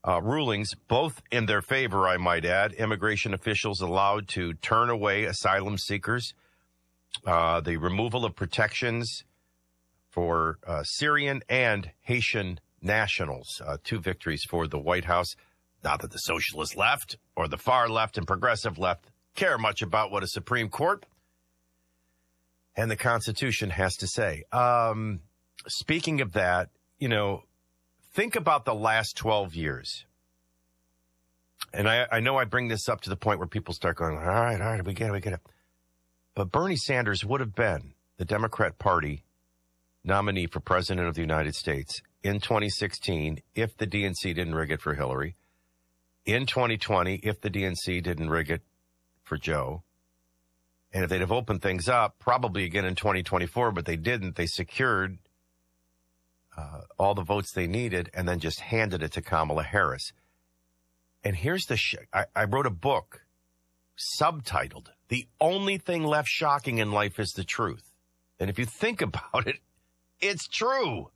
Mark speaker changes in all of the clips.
Speaker 1: rulings, both in their favor, I might add. Immigration officials allowed to turn away asylum seekers. The removal of protections for Syrian and Haitian nationals. Two victories for the White House. Not that the socialist left or the far left and progressive left care much about what a Supreme Court and the Constitution has to say. Speaking of that, think about the last 12 years. And I know I bring this up to the point where people start going, all right, we get it. But Bernie Sanders would have been the Democrat Party nominee for president of the United States in 2016 if the DNC didn't rig it for Hillary. In 2020, if the DNC didn't rig it for Joe. And if they'd have opened things up, probably again in 2024, but they didn't. They secured all the votes they needed and then just handed it to Kamala Harris. And here's I wrote a book subtitled, "The Only Thing Left Shocking in Life is the Truth." And if you think about it, it's true.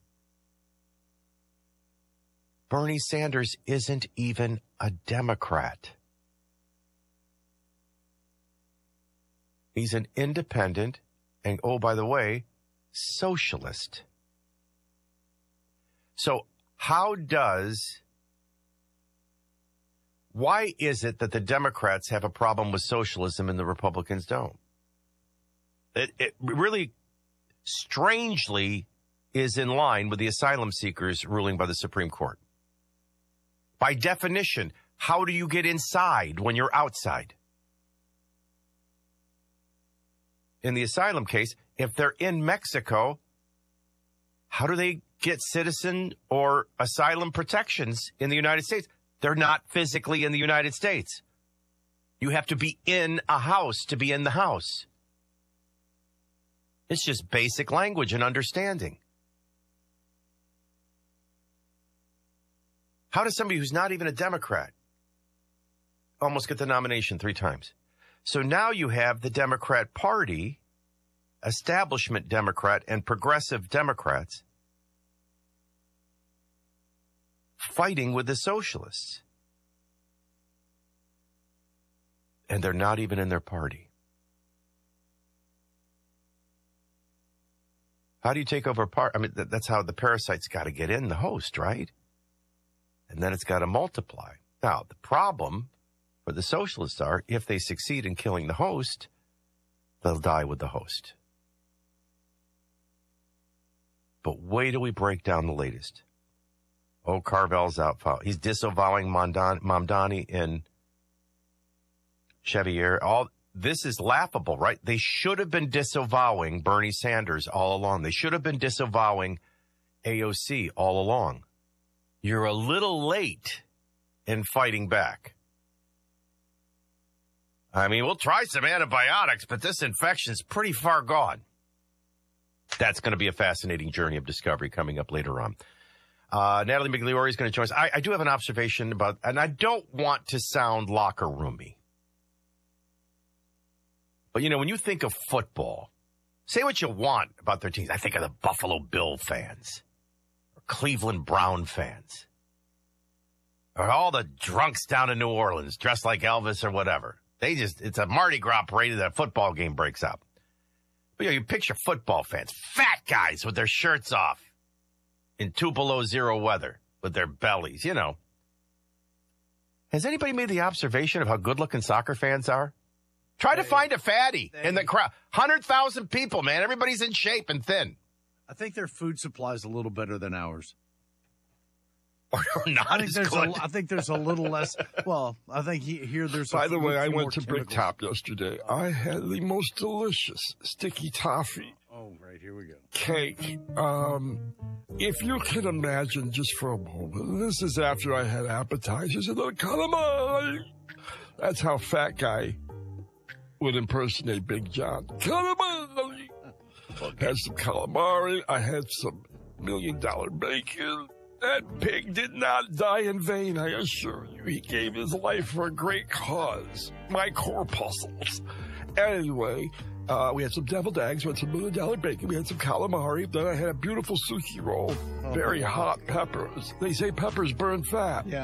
Speaker 1: Bernie Sanders isn't even a Democrat. He's an independent and, oh, by the way, socialist. So why is it that the Democrats have a problem with socialism and the Republicans don't? It really strangely is in line with the asylum seekers ruling by the Supreme Court. By definition, how do you get inside when you're outside? In the asylum case, if they're in Mexico, how do they get citizen or asylum protections in the United States? They're not physically in the United States. You have to be in a house to be in the house. It's just basic language and understanding. How does somebody who's not even a Democrat almost get the nomination 3 times? So now you have the Democrat Party, establishment Democrat and progressive Democrats fighting with the socialists. And they're not even in their party. How do you take over a party? I mean, that's how the parasite's got to get in the host, right? And then it's got to multiply. Now, the problem for the socialists are, if they succeed in killing the host, they'll die with the host. But wait till we break down the latest. Oh, Carvel's out. He's disavowing Mamdani in Chevier. This is laughable, right? They should have been disavowing Bernie Sanders all along. They should have been disavowing AOC all along. You're a little late in fighting back. I mean, we'll try some antibiotics, but this infection's pretty far gone. That's going to be a fascinating journey of discovery coming up later on. Natalie Migliore is going to join us. I do have an observation about, and I don't want to sound locker roomy. But, when you think of football, say what you want about their teams. I think of the Buffalo Bill fans. Cleveland Brown fans, or all the drunks down in New Orleans dressed like Elvis or whatever. It's a Mardi Gras parade that a football game breaks up. But you picture football fans, fat guys with their shirts off in 2 below zero weather with their bellies, Has anybody made the observation of how good looking soccer fans are? Try to find a fatty in the crowd. 100,000 people, man. Everybody's in shape and thin.
Speaker 2: I think their food supply is a little better than ours.
Speaker 1: Or not as good.
Speaker 2: I think there's a little less. Well, I think here there's.
Speaker 3: By the way, I went to Bricktop yesterday. I had the most delicious sticky toffee.
Speaker 2: Oh, right, here we go.
Speaker 3: Cake. If you can imagine just for a moment, this is after I had appetizers and the calamari. That's how Fat Guy would impersonate Big John. Calamari. Had some calamari. I had some $1 million bacon. That pig did not die in vain, I assure you. He gave his life for a great cause. My corpuscles. Anyway, we had some deviled eggs. We had some $1 million bacon. We had some calamari. Then I had a beautiful sushi roll. Very hot peppers. They say peppers burn fat.
Speaker 2: Yeah.